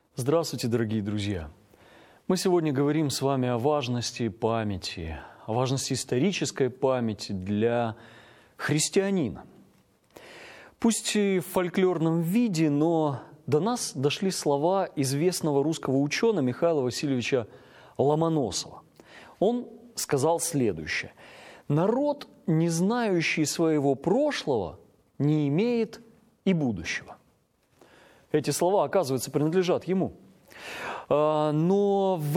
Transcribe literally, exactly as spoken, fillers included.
Здравствуйте, дорогие друзья! Мы сегодня говорим с вами о важности памяти, о важности исторической памяти для христианина. Пусть и в фольклорном виде, но до нас дошли слова известного русского ученого Михаила Васильевича Ломоносова. Он сказал следующее: «Народ, не знающий своего прошлого, не имеет и будущего». Эти слова, оказывается, принадлежат ему. Но в